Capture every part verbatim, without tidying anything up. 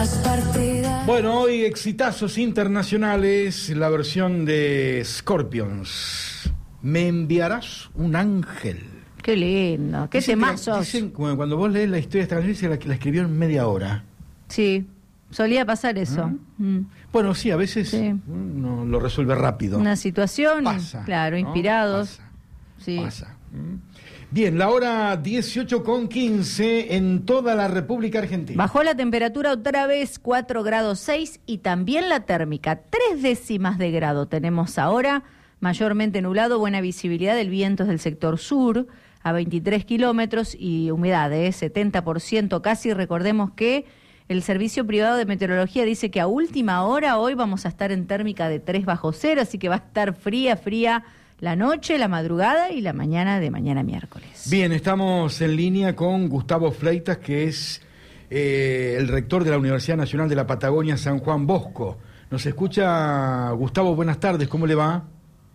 Bueno, hoy exitazos internacionales, la versión de Scorpions. ¿Me enviarás un ángel? Qué lindo, qué Dicen temazos. que- Dicen, cuando vos lees la historia de esta canción, dice que la, la escribió en media hora. Sí, solía pasar eso. ¿Ah? Mm. Bueno, sí, a veces Sí. uno lo resuelve rápido. Una situación, Pasa, claro, ¿no? inspirados. Pasa, Sí. pasa. ¿Mm? Bien, la hora dieciocho con quince en toda la República Argentina. Bajó la temperatura otra vez, cuatro grados seis, y también la térmica, tres décimas de grado tenemos ahora, mayormente nublado, buena visibilidad, el viento es del sector sur, a veintitrés kilómetros, y humedad, ¿eh? setenta por ciento casi. Recordemos que el Servicio Privado de Meteorología dice que a última hora hoy vamos a estar en térmica de tres bajo cero, así que va a estar fría, fría la noche, la madrugada y la mañana de mañana miércoles. Bien, estamos en línea con Gustavo Fleitas, que es eh, el rector de la Universidad Nacional de la Patagonia, San Juan Bosco. Nos escucha Gustavo, buenas tardes, ¿cómo le va?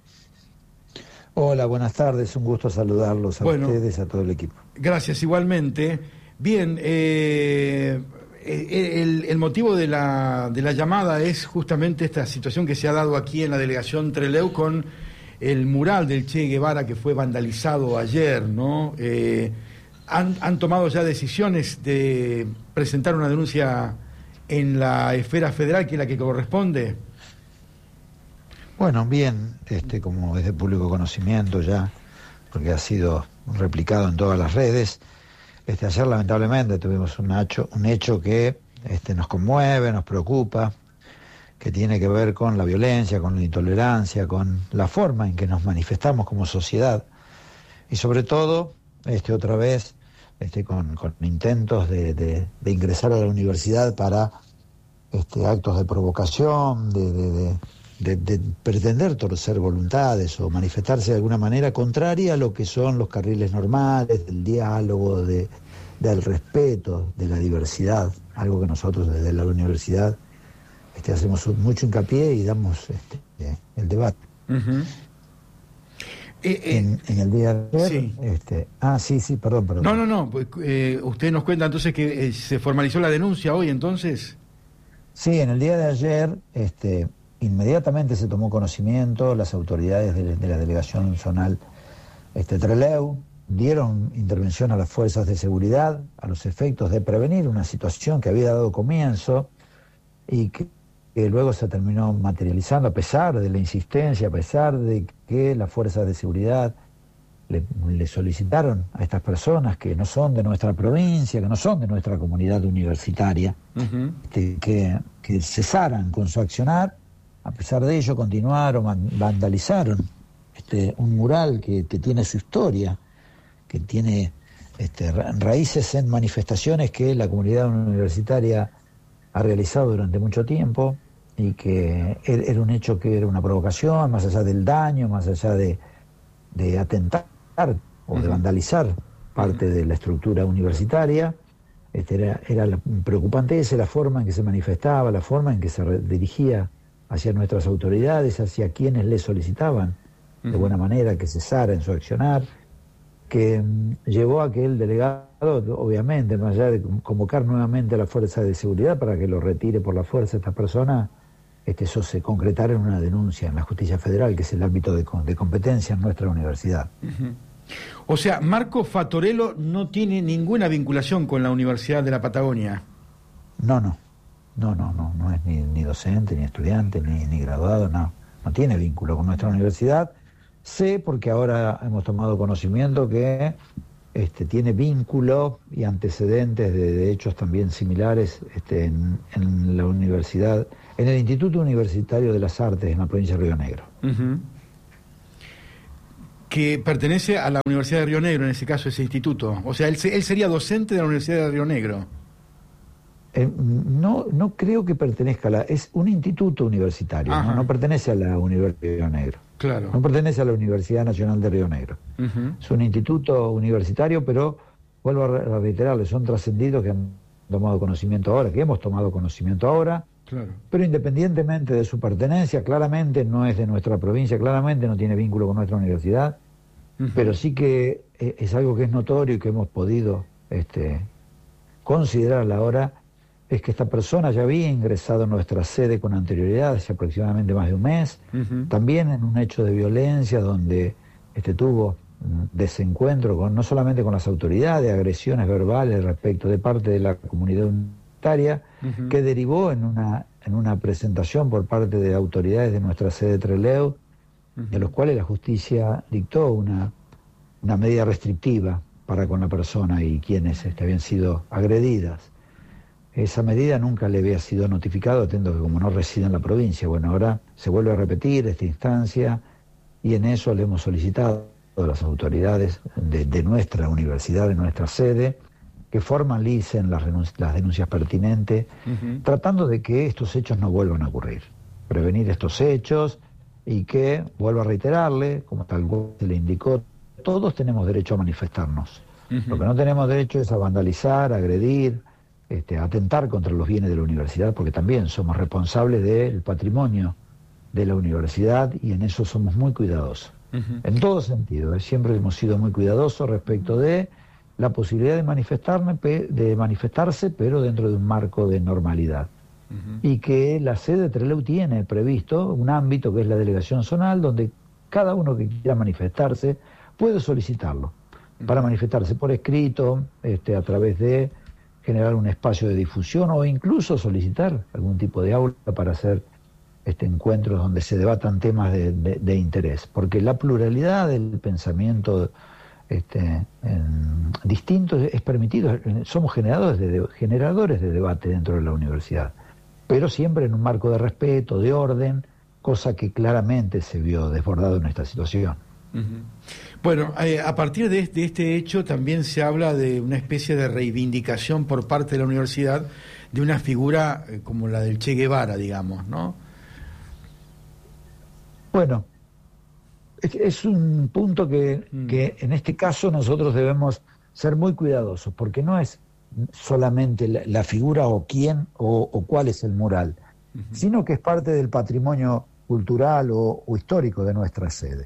Hola, buenas tardes, un gusto saludarlos a Bueno, ustedes, a todo el equipo. Gracias, igualmente. Bien, eh, el, el motivo de la, de la llamada es justamente esta situación que se ha dado aquí en la delegación Trelew con el mural del Che Guevara que fue vandalizado ayer, ¿no? Eh, ¿han, ¿Han tomado ya decisiones de presentar una denuncia en la esfera federal, que es la que corresponde? Bueno, bien, este, como es de público conocimiento ya, porque ha sido replicado en todas las redes, este, ayer lamentablemente tuvimos un hecho, un hecho que este, nos conmueve, nos preocupa, que tiene que ver con la violencia, con la intolerancia, con la forma en que nos manifestamos como sociedad, y sobre todo, este, otra vez, este, con, con intentos de, de, de ingresar a la universidad para este, actos de provocación, de, de, de, de, de pretender torcer voluntades o manifestarse de alguna manera contraria a lo que son los carriles normales, del diálogo, de, del respeto, de la diversidad, algo que nosotros desde la universidad Este, hacemos mucho hincapié y damos este, eh, el debate. Uh-huh. eh, eh, en, en el día de ayer, sí. este, ah, sí, sí, perdón, perdón. No, no, no, pues, eh, usted nos cuenta entonces que eh, se formalizó la denuncia hoy, entonces. Sí, en el día de ayer, este, inmediatamente se tomó conocimiento, las autoridades de, de la delegación zonal este, Trelew dieron intervención a las fuerzas de seguridad a los efectos de prevenir una situación que había dado comienzo y que que luego se terminó materializando a pesar de la insistencia, a pesar de que las fuerzas de seguridad le, le solicitaron a estas personas que no son de nuestra provincia, que no son de nuestra comunidad universitaria, uh-huh. que, que, que cesaran con su accionar. A pesar de ello continuaron, vandalizaron este, un mural que, que tiene su historia, que tiene este, raíces en manifestaciones que la comunidad universitaria ha realizado durante mucho tiempo, y que era un hecho que era una provocación, más allá del daño, más allá de, de atentar o uh-huh. de vandalizar parte uh-huh. de la estructura universitaria. Este era, era la, preocupante esa la forma en que se manifestaba, la forma en que se re, dirigía hacia nuestras autoridades, hacia quienes le solicitaban uh-huh. de buena manera que cesara en su accionar, que um, llevó a que el delegado, obviamente, más allá de convocar nuevamente a la fuerza de seguridad para que lo retire por la fuerza esta persona, este, eso se concretara en una denuncia en la justicia federal, que es el ámbito de, de competencia en nuestra universidad. Uh-huh. O sea, Marco Fattorello no tiene ninguna vinculación con la Universidad de la Patagonia. No, no, no, no, no, no es ni, ni docente, ni estudiante, ni, ni graduado, no, no tiene vínculo con nuestra universidad. Sé, porque ahora hemos tomado conocimiento que este, tiene vínculo y antecedentes de, de hechos también similares este, en, en la universidad, en el Instituto Universitario de las Artes en la provincia de Río Negro. Uh-huh. Que pertenece a la Universidad de Río Negro, en ese caso, ese instituto. O sea, él, él sería docente de la Universidad de Río Negro. Eh, no, no creo que pertenezca a la... Es un instituto universitario, ¿no? No pertenece a la Universidad de Río Negro. Claro. No pertenece a la Universidad Nacional de Río Negro. Uh-huh. Es un instituto universitario, pero vuelvo a reiterarle, son trascendidos que han tomado conocimiento ahora, que hemos tomado conocimiento ahora, claro. Pero independientemente de su pertenencia, claramente no es de nuestra provincia, claramente no tiene vínculo con nuestra universidad, uh-huh. Pero sí que es algo que es notorio y que hemos podido este, considerar a la hora es que esta persona ya había ingresado en nuestra sede con anterioridad, hace aproximadamente más de un mes, uh-huh. también en un hecho de violencia donde este, tuvo desencuentro con, no solamente con las autoridades, agresiones verbales respecto de parte de la comunidad unitaria, uh-huh. que derivó en una, en una presentación por parte de autoridades de nuestra sede de Trelew, uh-huh. de los cuales la justicia dictó una, una medida restrictiva para con la persona y quienes este, habían sido agredidas. Esa medida nunca le había sido notificado, atento que como no reside en la provincia. Bueno, ahora se vuelve a repetir esta instancia y en eso le hemos solicitado a las autoridades de, de nuestra universidad, de nuestra sede, que formalicen las, las denuncias pertinentes, uh-huh. tratando de que estos hechos no vuelvan a ocurrir. Prevenir estos hechos y que, vuelvo a reiterarle, como tal cual se le indicó, todos tenemos derecho a manifestarnos. Uh-huh. Lo que no tenemos derecho es a vandalizar, a agredir, este, a atentar contra los bienes de la universidad, porque también somos responsables del patrimonio de la universidad y en eso somos muy cuidadosos. Uh-huh. En todo sentido, ¿eh? Siempre hemos sido muy cuidadosos respecto de la posibilidad de manifestarme, de manifestarse, pero dentro de un marco de normalidad. Uh-huh. Y que la sede de Trelew tiene previsto un ámbito que es la delegación zonal, donde cada uno que quiera manifestarse puede solicitarlo, uh-huh. para manifestarse por escrito, este, a través de generar un espacio de difusión o incluso solicitar algún tipo de aula para hacer este encuentros donde se debatan temas de, de, de interés, porque la pluralidad del pensamiento este, en, distinto es permitido. Somos generadores de, generadores de debate dentro de la universidad, pero siempre en un marco de respeto, de orden, cosa que claramente se vio desbordado en esta situación. Uh-huh. Bueno, eh, a partir de este, de este hecho también se habla de una especie de reivindicación por parte de la universidad de una figura eh, como la del Che Guevara, digamos, ¿no? Bueno, es, es un punto que, mm. que en este caso nosotros debemos ser muy cuidadosos, porque no es solamente la, la figura o quién o, o cuál es el mural, uh-huh. sino que es parte del patrimonio cultural o, o histórico de nuestra sede.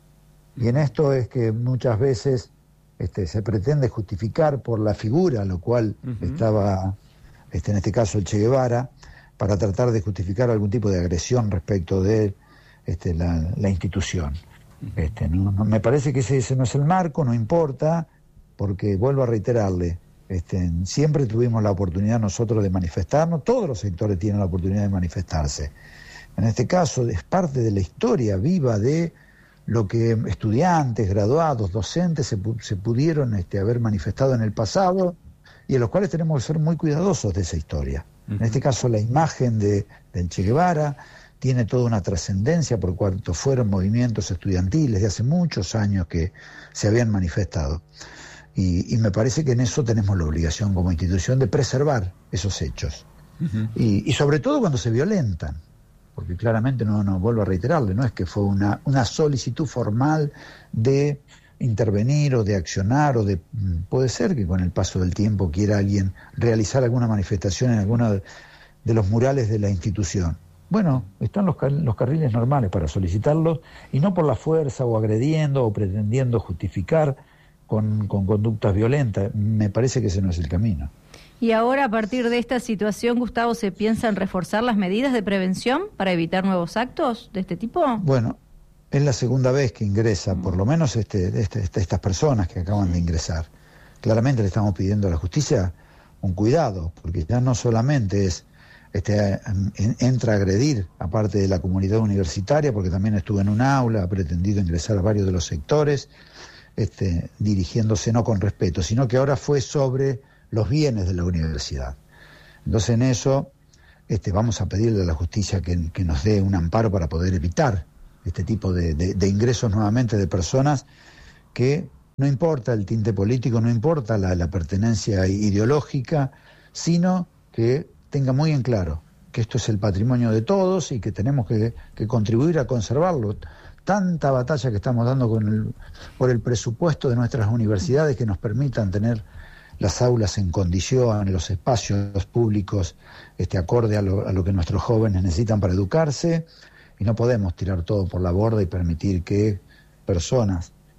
Y en esto es que muchas veces este, se pretende justificar por la figura, lo cual uh-huh. estaba, este, en este caso, el Che Guevara, para tratar de justificar algún tipo de agresión respecto de este, la, la institución. Uh-huh. Este, no, no, me parece que ese, ese no es el marco, no importa, porque vuelvo a reiterarle, este, siempre tuvimos la oportunidad nosotros de manifestarnos, todos los sectores tienen la oportunidad de manifestarse. En este caso es parte de la historia viva de lo que estudiantes, graduados, docentes se, se pudieron este, haber manifestado en el pasado y en los cuales tenemos que ser muy cuidadosos de esa historia. Uh-huh. En este caso la imagen de, del Che Guevara tiene toda una trascendencia por cuanto fueron movimientos estudiantiles de hace muchos años que se habían manifestado. Y, y me parece que en eso tenemos la obligación como institución de preservar esos hechos. Uh-huh. Y, y sobre todo cuando se violentan. Porque claramente, no, no vuelvo a reiterarle, no es que fue una, una solicitud formal de intervenir o de accionar, o de puede ser que con el paso del tiempo quiera alguien realizar alguna manifestación en alguno de, de los murales de la institución. Bueno, están los, los carriles normales para solicitarlos, y no por la fuerza o agrediendo o pretendiendo justificar con, con conductas violentas. Me parece que ese no es el camino. Y ahora, a partir de esta situación, Gustavo, ¿se piensa en reforzar las medidas de prevención para evitar nuevos actos de este tipo? Bueno, es la segunda vez que ingresa, por lo menos este, este, este, estas personas que acaban de ingresar. Claramente le estamos pidiendo a la justicia un cuidado, porque ya no solamente es este, en, entra a agredir, aparte de la comunidad universitaria, porque también estuvo en un aula, ha pretendido ingresar a varios de los sectores, este, dirigiéndose no con respeto, sino que ahora fue sobre los bienes de la universidad. Entonces en eso este, vamos a pedirle a la justicia que, que nos dé un amparo para poder evitar este tipo de, de, de ingresos nuevamente de personas que no importa el tinte político, no importa la, la pertenencia ideológica, sino que tenga muy en claro que esto es el patrimonio de todos y que tenemos que, que contribuir a conservarlo. Tanta batalla que estamos dando con el, por el presupuesto de nuestras universidades que nos permitan tener las aulas en condición, los espacios públicos este, acorde a lo, a lo que nuestros jóvenes necesitan para educarse, y no podemos tirar todo por la borda y permitir que personas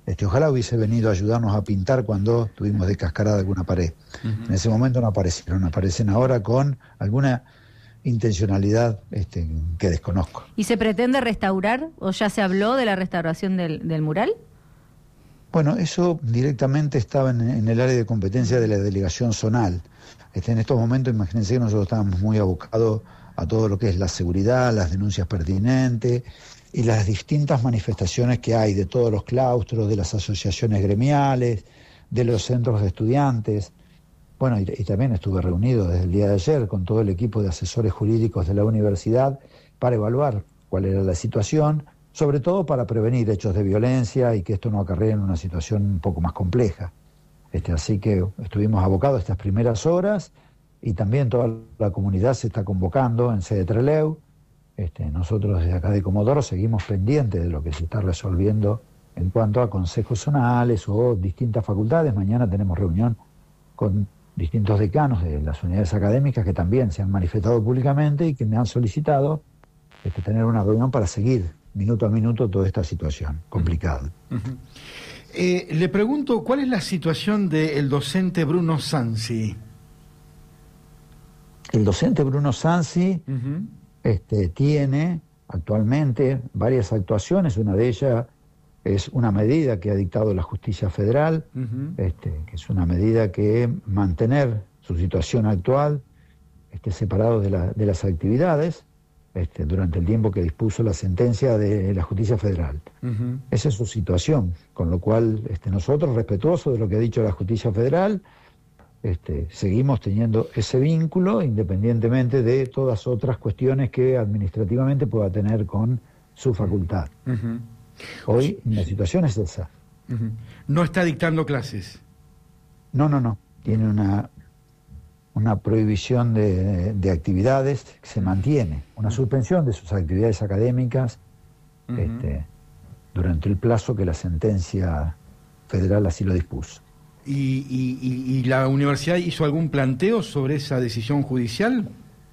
Este, ojalá hubiese venido a ayudarnos a pintar cuando tuvimos descascarada alguna pared. Uh-huh. En ese momento no aparecieron, aparecen ahora con alguna intencionalidad este, que desconozco. ¿Y se pretende restaurar o ya se habló de la restauración del, del mural? Bueno, eso directamente estaba en, en el área de competencia de la delegación zonal. Este, en estos momentos, imagínense que nosotros estábamos muy abocados a todo lo que es la seguridad, las denuncias pertinentes y las distintas manifestaciones que hay de todos los claustros, de las asociaciones gremiales, de los centros de estudiantes. Bueno, y, y también estuve reunido desde el día de ayer con todo el equipo de asesores jurídicos de la universidad para evaluar cuál era la situación, sobre todo para prevenir hechos de violencia y que esto no acarree en una situación un poco más compleja. Este, así que estuvimos abocados a estas primeras horas y también toda la comunidad se está convocando en sede Trelew. Este, nosotros desde acá de Comodoro seguimos pendientes de lo que se está resolviendo en cuanto a consejos zonales o distintas facultades. Mañana tenemos reunión con distintos decanos de las unidades académicas que también se han manifestado públicamente y que me han solicitado este, tener una reunión para seguir minuto a minuto toda esta situación complicada. Uh-huh. Eh, le pregunto, ¿cuál es la situación del docente Bruno Sansi? El docente Bruno Sansi uh-huh. este, tiene actualmente varias actuaciones. Una de ellas es una medida que ha dictado la Justicia Federal, uh-huh. este, que es una medida que mantener su situación actual este, separado de, la, de las actividades este, durante el tiempo que dispuso la sentencia de la Justicia Federal. Uh-huh. Esa es su situación, con lo cual este, nosotros, respetuosos de lo que ha dicho la Justicia Federal, Este, seguimos teniendo ese vínculo independientemente de todas otras cuestiones que administrativamente pueda tener con su facultad. Uh-huh. Hoy la situación es esa. Uh-huh. ¿No está dictando clases? No, no, no. Tiene una, una prohibición de, de actividades que se mantiene, una suspensión de sus actividades académicas uh-huh. este, durante el plazo que la sentencia federal así lo dispuso. ¿Y, y, y la universidad hizo algún planteo sobre esa decisión judicial?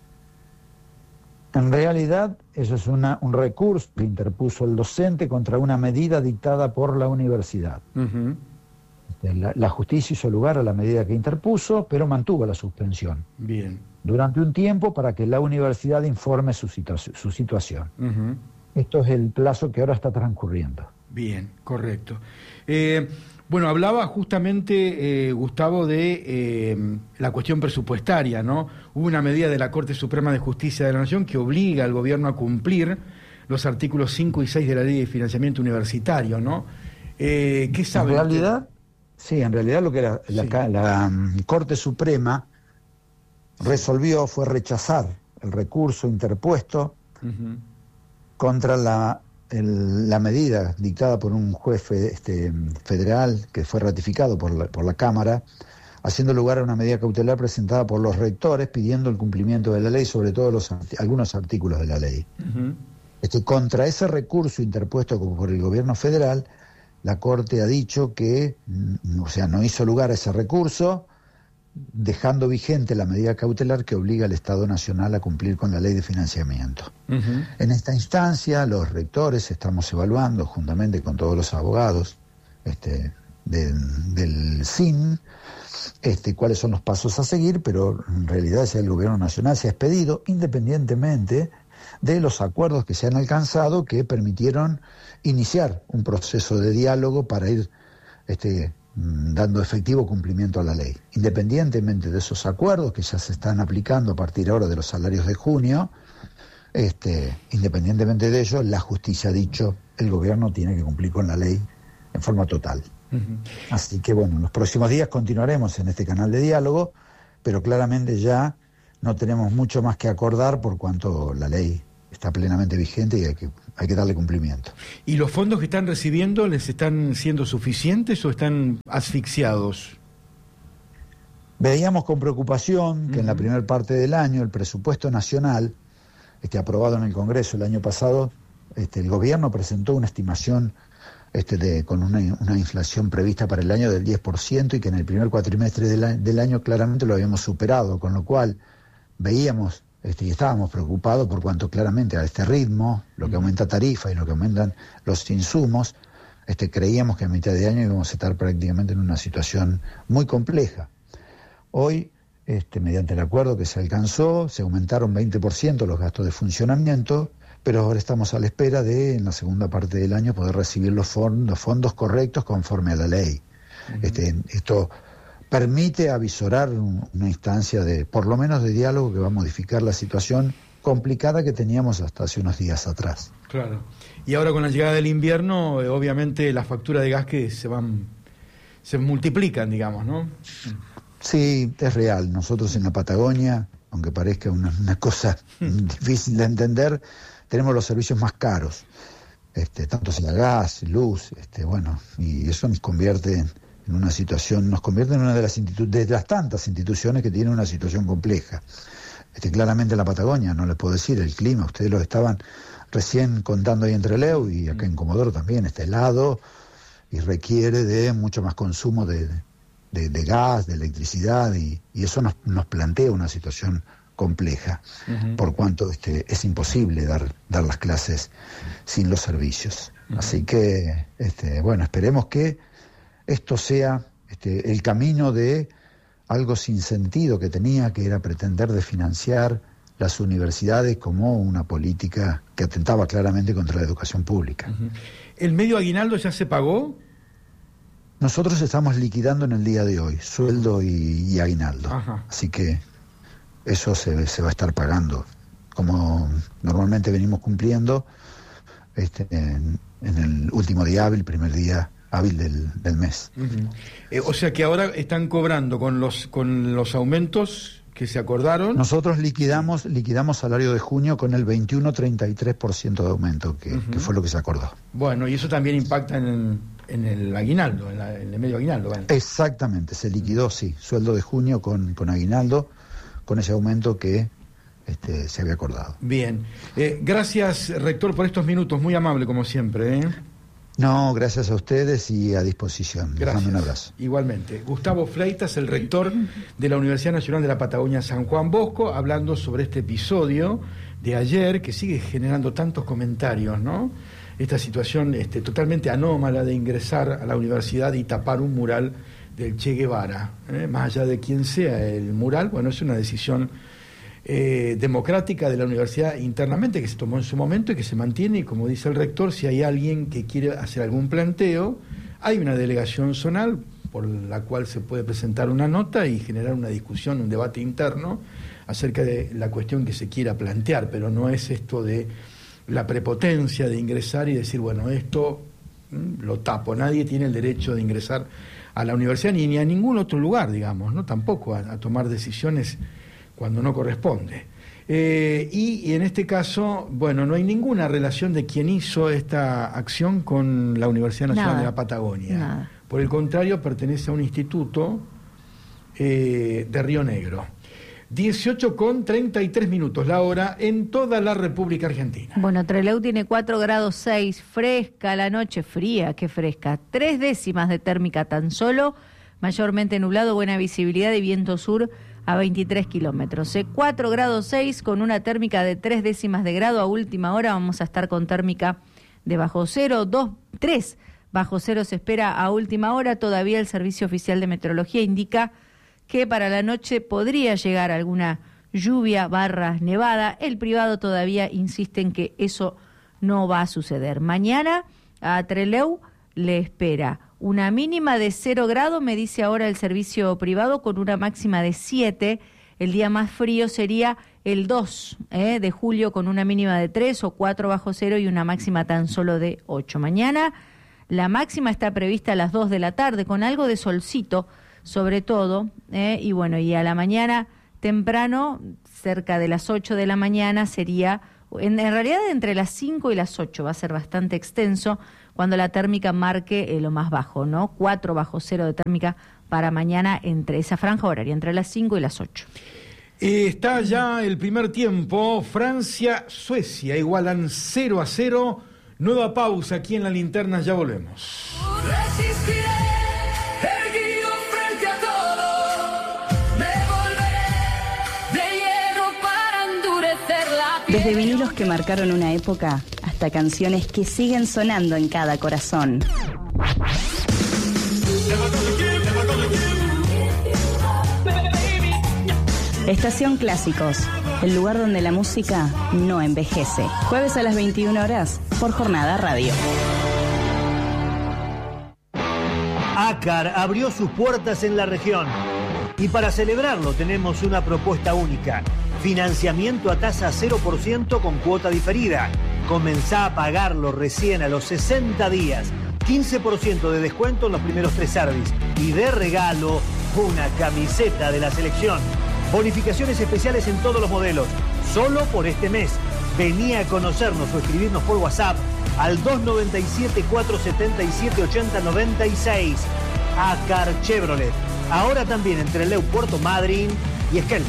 En realidad, eso es una, un recurso que interpuso el docente contra una medida dictada por la universidad. Uh-huh. La, la justicia hizo lugar a la medida que interpuso, pero mantuvo la suspensión. Bien. Durante un tiempo para que la universidad informe su, situa- su situación. Uh-huh. Esto es el plazo que ahora está transcurriendo. Bien, correcto. Eh... Bueno, hablaba justamente, eh, Gustavo, de eh, la cuestión presupuestaria, ¿no? Hubo una medida de la Corte Suprema de Justicia de la Nación que obliga al gobierno a cumplir los artículos cinco y seis de la Ley de Financiamiento Universitario, ¿no? Eh, ¿Qué sabe? En realidad, sí, en realidad lo que la, la, sí. la, la Corte Suprema resolvió fue rechazar el recurso interpuesto uh-huh. contra la... El, la medida dictada por un juez fe, este, federal que fue ratificado por la, por la Cámara, haciendo lugar a una medida cautelar presentada por los rectores pidiendo el cumplimiento de la ley, sobre todo los, algunos artículos de la ley. Uh-huh. Este, contra ese recurso interpuesto por el gobierno federal, la Corte ha dicho que, o sea, no hizo lugar a ese recurso, dejando vigente la medida cautelar que obliga al Estado Nacional a cumplir con la ley de financiamiento. Uh-huh. En esta instancia, los rectores estamos evaluando, juntamente con todos los abogados este, del, del S I N, este, cuáles son los pasos a seguir, pero en realidad ya el Gobierno Nacional se ha expedido, independientemente de los acuerdos que se han alcanzado que permitieron iniciar un proceso de diálogo para ir... Este, dando efectivo cumplimiento a la ley. Independientemente de esos acuerdos que ya se están aplicando a partir ahora de los salarios de junio, este, independientemente de ello, la justicia ha dicho, el gobierno tiene que cumplir con la ley en forma total. Uh-huh. Así que bueno, en los próximos días continuaremos en este canal de diálogo, pero claramente ya no tenemos mucho más que acordar por cuanto la ley está plenamente vigente y hay que, hay que darle cumplimiento. ¿Y los fondos que están recibiendo les están siendo suficientes o están asfixiados? Veíamos con preocupación que uh-huh. en la primera parte del año el presupuesto nacional, este, aprobado en el Congreso el año pasado, este, el gobierno presentó una estimación este, de, con una, una inflación prevista para el año del diez por ciento y que en el primer cuatrimestre del, del año claramente lo habíamos superado, con lo cual veíamos Este, y estábamos preocupados por cuanto claramente a este ritmo, lo que aumenta tarifa y lo que aumentan los insumos, este, creíamos que a mitad de año íbamos a estar prácticamente en una situación muy compleja. Hoy, este, mediante el acuerdo que se alcanzó, se aumentaron veinte por ciento los gastos de funcionamiento, pero ahora estamos a la espera de, en la segunda parte del año, poder recibir los fondos, los fondos correctos conforme a la ley. Uh-huh. Este, esto permite avisorar un, una instancia de, por lo menos de diálogo, que va a modificar la situación complicada que teníamos hasta hace unos días atrás. Claro. Y ahora con la llegada del invierno, eh, obviamente las facturas de gas que se van, se multiplican, digamos, ¿no? Sí, es real. Nosotros en la Patagonia, aunque parezca una, una cosa difícil de entender, tenemos los servicios más caros, este, tanto sea gas, luz, este, bueno, y eso nos convierte en, en una situación, nos convierte en una de las, institu- de las tantas instituciones que tienen una situación compleja. Este, claramente en la Patagonia, no les puedo decir, el clima, ustedes lo estaban recién contando ahí en Trelew y acá en Comodoro también, está helado y requiere de mucho más consumo de, de, de gas, de electricidad, y, y eso nos, nos plantea una situación compleja, uh-huh. por cuanto este, es imposible dar, dar las clases sin los servicios. Uh-huh. Así que, este, bueno, esperemos que esto sea este, el camino de algo sin sentido que tenía, que era pretender de financiar las universidades como una política que atentaba claramente contra la educación pública. Uh-huh. ¿El medio aguinaldo ya se pagó? Nosotros estamos liquidando en el día de hoy, sueldo y, y aguinaldo. Ajá. Así que eso se, se va a estar pagando, como normalmente venimos cumpliendo, este, en, en el último día hábil, primer día hábil del, del mes. Uh-huh. Eh, o sea que ahora están cobrando con los con los aumentos que se acordaron. Nosotros liquidamos liquidamos salario de junio con el veintiuno coma treinta y tres por ciento de aumento, que, uh-huh. que fue lo que se acordó. Bueno, y eso también impacta en, en el aguinaldo, en, la, en el medio aguinaldo. ¿Vale? Exactamente, se liquidó, sí, sueldo de junio con, con aguinaldo, con ese aumento que este, se había acordado. Bien. Eh, gracias, rector, por estos minutos. Muy amable, como siempre. ¿eh? No, gracias a ustedes y a disposición. Les Gracias. mando un abrazo. Igualmente. Gustavo Fleitas, el rector de la Universidad Nacional de la Patagonia San Juan Bosco, hablando sobre este episodio de ayer que sigue generando tantos comentarios, ¿no? Esta situación este, totalmente anómala de ingresar a la universidad y tapar un mural del Che Guevara, ¿eh? Más allá de quién sea el mural, bueno, es una decisión eh, democrática de la universidad internamente que se tomó en su momento y que se mantiene, y como dice el rector, si hay alguien que quiere hacer algún planteo, hay una delegación zonal por la cual se puede presentar una nota y generar una discusión, un debate interno acerca de la cuestión que se quiera plantear, pero no es esto de la prepotencia de ingresar y decir, bueno, esto mmm, lo tapo, nadie tiene el derecho de ingresar a la universidad ni, ni a ningún otro lugar, digamos, ¿no? Tampoco a, a tomar decisiones cuando no corresponde. Eh, y, y en este caso, bueno, no hay ninguna relación de quien hizo esta acción con la Universidad Nacional Nada. de la Patagonia. Nada. Por el contrario, pertenece a un instituto eh, de Río Negro. dieciocho con treinta y tres minutos la hora en toda la República Argentina. Bueno, Trelew tiene cuatro grados seis, fresca la noche, fría, qué fresca, tres décimas de térmica tan solo, mayormente nublado, buena visibilidad y viento sur a veintitrés kilómetros. Eh, cuatro grados seis con una térmica de tres décimas de grado. A última hora vamos a estar con térmica de bajo cero, dos, tres bajo cero se espera a última hora. Todavía el Servicio Oficial de Meteorología indica que para la noche podría llegar alguna lluvia barra nevada. El privado todavía insiste en que eso no va a suceder. Mañana a Trelew le espera una mínima de cero grado, me dice ahora el servicio privado, con una máxima de siete. El día más frío sería el dos ¿eh? de julio, con una mínima de tres o cuatro bajo cero y una máxima tan solo de ocho. Mañana la máxima está prevista a las dos de la tarde, con algo de solcito, sobre todo, ¿eh? y bueno, y a la mañana temprano, cerca de las ocho de la mañana, sería, en, en realidad entre las cinco y las ocho, va a ser bastante extenso, cuando la térmica marque eh, lo más bajo, ¿no? cuatro bajo cero de térmica para mañana entre esa franja horaria, entre las cinco y las ocho. Eh, está ya el primer tiempo, Francia-Suecia, igualan cero a cero, nueva pausa aquí en La Linterna, ya volvemos. Resistiré. Desde vinilos que marcaron una época hasta canciones que siguen sonando en cada corazón. Estación Clásicos, el lugar donde la música no envejece. Jueves a las veintiuna horas por Jornada Radio. Acar abrió sus puertas en la región y para celebrarlo tenemos una propuesta única. Financiamiento a tasa cero por ciento con cuota diferida. Comenzá a pagarlo recién a los sesenta días. quince por ciento de descuento en los primeros tres servicios. Y de regalo, una camiseta de la selección. Bonificaciones especiales en todos los modelos. Solo por este mes. Vení a conocernos o escribirnos por WhatsApp al dos nueve siete, cuatro siete siete, ocho cero nueve seis. Acar Chevrolet. Ahora también entre Trelew, Puerto Madryn y Esquel.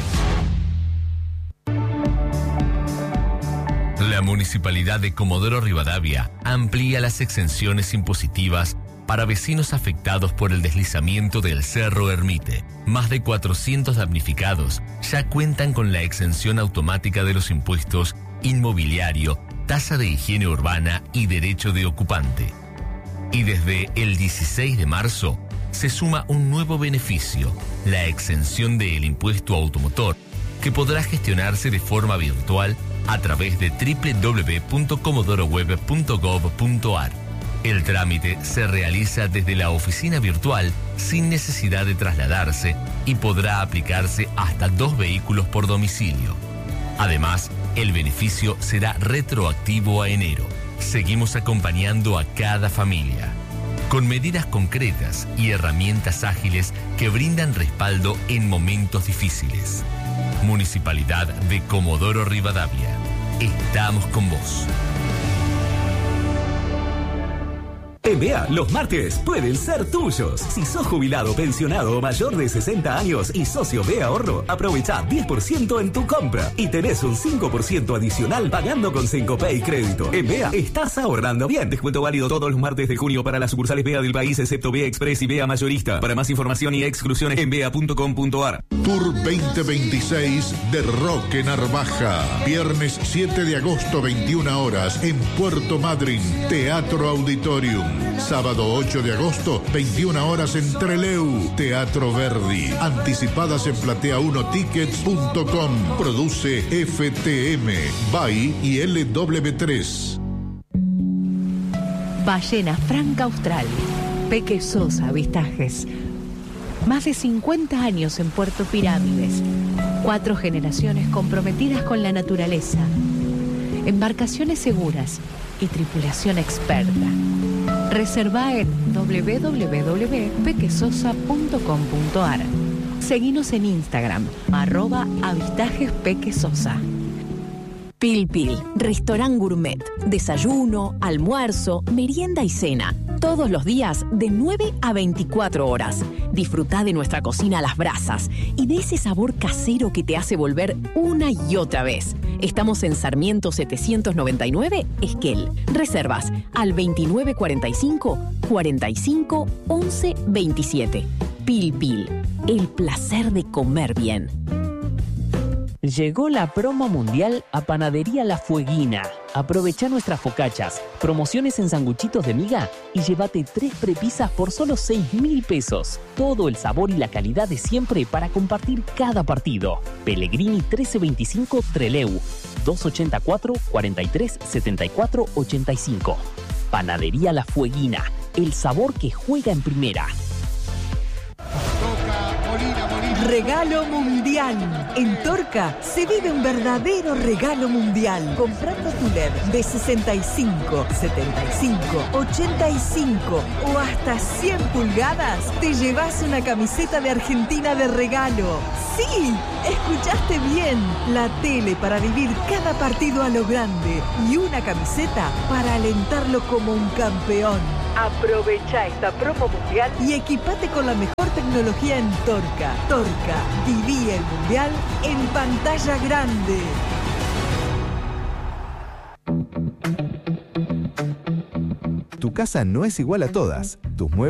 La Municipalidad de Comodoro Rivadavia amplía las exenciones impositivas para vecinos afectados por el deslizamiento del Cerro Ermite. Más de cuatrocientos damnificados ya cuentan con la exención automática de los impuestos inmobiliario, tasa de higiene urbana y derecho de ocupante. Y desde el dieciséis de marzo se suma un nuevo beneficio, la exención del impuesto automotor, que podrá gestionarse de forma virtual a través de doble u doble u doble u punto comodoro web punto gov punto a r. El trámite se realiza desde la oficina virtual sin necesidad de trasladarse y podrá aplicarse hasta dos vehículos por domicilio. Además, el beneficio será retroactivo a enero. Seguimos acompañando a cada familia, con medidas concretas y herramientas ágiles que brindan respaldo en momentos difíciles. Municipalidad de Comodoro Rivadavia. Estamos con vos. En B E A, los martes pueden ser tuyos. Si sos jubilado, pensionado o mayor de sesenta años y socio de Ahorro, aprovecha diez por ciento en tu compra y tenés un cinco por ciento adicional pagando con Cencopay Crédito. En B E A estás ahorrando bien. Descuento válido todos los martes de junio para las sucursales B E A del país, excepto B E A Express y B E A Mayorista. Para más información y exclusiones en bea punto com punto a r. Tour veinte veintiséis de Roque Narvaja. Viernes siete de agosto, veintiuna horas, en Puerto Madryn, Teatro Auditorium. Sábado ocho de agosto, veintiuna horas en Trelew, Teatro Verdi. Anticipadas en platea uno tickets punto com. Produce F T M, B A I y L W tres. Ballena Franca Austral. Peque Sosa Avistajes. Más de cincuenta años en Puerto Pirámides. Cuatro generaciones comprometidas con la naturaleza. Embarcaciones seguras y tripulación experta. Reserva en doble u doble u doble u punto pequesosa punto com punto a r. Seguinos en Instagram, arroba avistajes pequesosa. Pil Pil, restaurant gourmet. Desayuno, almuerzo, merienda y cena. Todos los días de nueve a veinticuatro horas. Disfrutá de nuestra cocina a las brasas y de ese sabor casero que te hace volver una y otra vez. Estamos en Sarmiento setecientos noventa y nueve, Esquel. Reservas al veintinueve cuarenta y cinco, cuarenta y cinco, once veintisiete. Pil Pil, el placer de comer bien. Llegó la promo mundial a Panadería La Fueguina. Aprovecha nuestras focachas, promociones en sanguchitos de miga y llévate tres prepisas por solo seis mil pesos. Todo el sabor y la calidad de siempre para compartir cada partido. Pellegrini trece veinticinco Trelew, dos ochenta y cuatro, cuarenta y tres, setenta y cuatro, ochenta y cinco. Panadería La Fueguina, el sabor que juega en primera. Regalo mundial. En Torca se vive un verdadero regalo mundial. Comprando tu L E D de sesenta y cinco, setenta y cinco, ochenta y cinco o hasta cien pulgadas, te llevas una camiseta de Argentina de regalo. ¡Sí! Escuchaste bien. La tele para vivir cada partido a lo grande y una camiseta para alentarlo como un campeón. Aprovecha esta promo mundial y equipate con la mejor tecnología en Torca. Torca, viví el mundial en pantalla grande. Tu casa no es igual a todas. Tus muebles